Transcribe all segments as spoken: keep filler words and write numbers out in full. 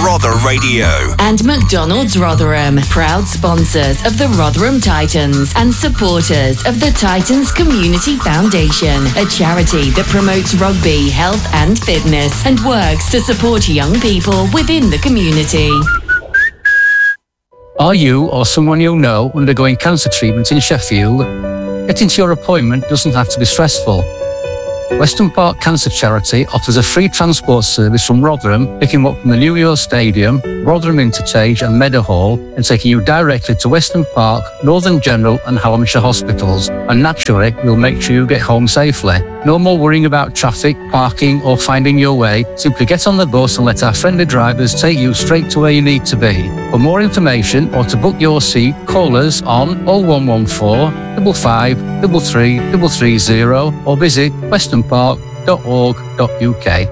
Rother Radio. And McDonald's Rotherham, proud sponsors of the Rotherham Titans and supporters of the Titans Community Foundation, a charity that promotes rugby, health and fitness and works to support young people within the community. Are you or someone you know undergoing cancer treatment in Sheffield? Getting to your appointment doesn't have to be stressful. Weston Park Cancer Charity offers a free transport service from Rotherham, picking you up from the New Year Stadium, Rotherham Interchange and Meadowhall, and taking you directly to Weston Park, Northern General and Hallamshire hospitals. And naturally, we'll make sure you get home safely. No more worrying about traffic, parking or finding your way. Simply get on the bus and let our friendly drivers take you straight to where you need to be. For more information or to book your seat, call us on oh one one four, five five, three three, three three zero or visit weston park dot org dot U K.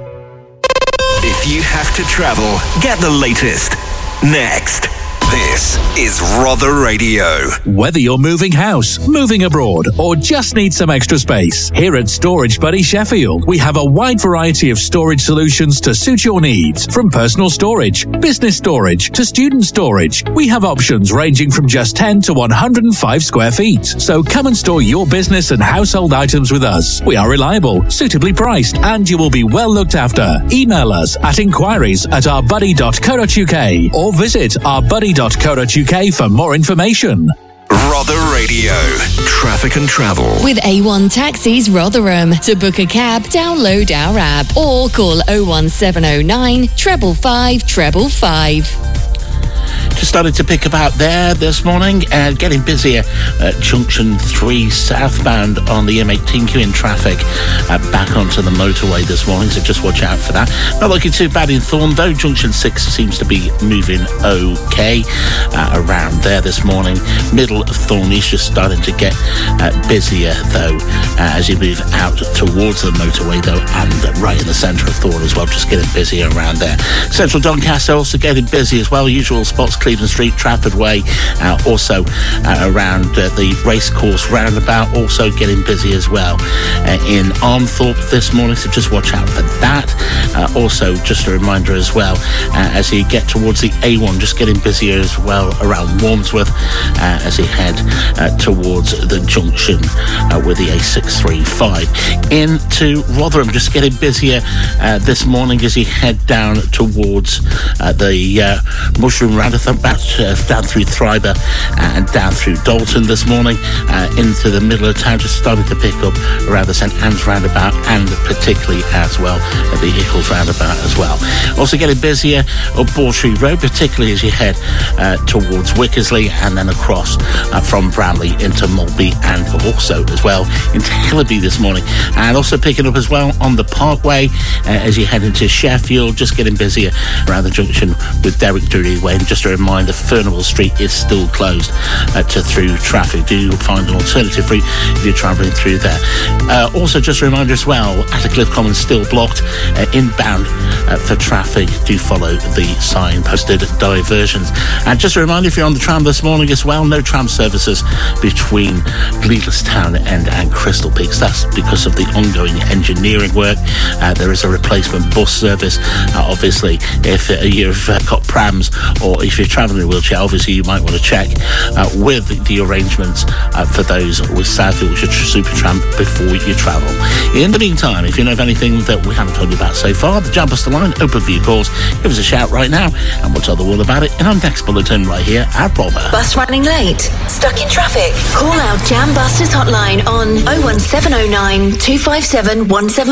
If you have to travel, get the latest. Next. This is Rother Radio. Whether you're moving house, moving abroad, or just need some extra space, here at Storage Buddy Sheffield, we have a wide variety of storage solutions to suit your needs. From personal storage, business storage, to student storage, we have options ranging from just ten to one hundred five square feet. So come and store your business and household items with us. We are reliable, suitably priced, and you will be well looked after. Email us at inquiries at our buddy dot co dot U K or visit our buddy dot co dot U K for more information. Rother Radio. Traffic and travel. With A one Taxis Rotherham. To book a cab, download our app or call oh one seven oh nine, five five five, five five. Just started to pick up out there this morning and getting busier at Junction three southbound on the M eighteen queue in traffic uh, back onto the motorway this morning, so just watch out for that. Not looking too bad in Thorn though. Junction six seems to be moving okay uh, around there this morning. Middle of Thorn is just starting to get uh, busier though uh, as you move out towards the motorway though, and uh, right in the centre of Thorn as well, just getting busier around there. Central Doncaster also getting busy as well. Usual spots: Cleveland Street, Trafford Way, uh, also uh, around uh, the racecourse roundabout, also getting busy as well uh, in Armthorpe this morning, so just watch out for that. Uh, also, just a reminder as well, uh, as you get towards the A one, just getting busier as well around Warmsworth uh, as you head uh, towards the junction uh, with the A six thirty-five. Into Rotherham, just getting busier uh, this morning as you head down towards uh, the uh, Mushroom Roundabout, back uh, down through Thriber and down through Dalton this morning, uh, into the middle of town, just starting to pick up around the St Anne's roundabout and particularly as well at the Eccles roundabout as well. Also getting busier up Bawtry Road, particularly as you head uh, towards Wickersley and then across uh, from Bramley into Maltby and also as well into Hillaby this morning. And also picking up as well on the Parkway uh, as you head into Sheffield, just getting busier around the junction with Derrick Drury Way. And just a reminder, Furnival Street is still closed uh, to through traffic. Do find an alternative route if you're travelling through there. Uh, also, just a reminder as well, Attercliffe Commons still blocked uh, inbound uh, for traffic. Do follow the sign-posted diversions. And just a reminder, if you're on the tram this morning as well, no tram services between Leedlestown End and Crystal Peaks. That's because of the ongoing engineering work. Uh, there is a replacement bus service. Uh, obviously, if uh, you've uh, got prams or if you're travelling in a wheelchair, obviously you might want to check uh, with the arrangements uh, for those with South Yorkshire Supertram before you travel. In the meantime, if you know of anything that we haven't told you about so far, the Jambuster line, open for your calls. Give us a shout right now and we'll tell the world about it in our next bulletin right here at Rother. Bus running late? Stuck in traffic? Call our Jambusters hotline on oh one seven oh nine, two five seven, one seven